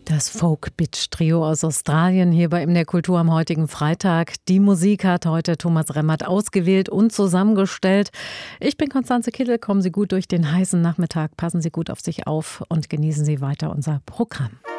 Das Folk-Bitch-Trio aus Australien hier bei MDR Kultur am heutigen Freitag. Die Musik hat heute Thomas Remmert ausgewählt und zusammengestellt. Ich bin Constanze Kittel. Kommen Sie gut durch den heißen Nachmittag, passen Sie gut auf sich auf und genießen Sie weiter unser Programm.